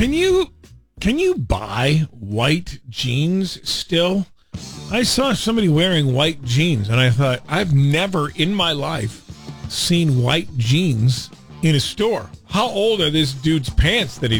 Can you buy white jeans still? I saw somebody wearing white jeans, and I thought, I've never in my life seen white jeans in a store. How old are this dude's pants that he's